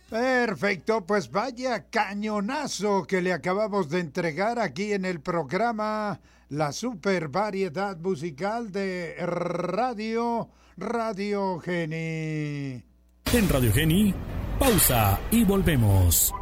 Perfecto, pues vaya cañonazo que le acabamos de entregar aquí en el programa La Super Variedad Musical de Radio Geni. En Radio Geni, pausa y volvemos.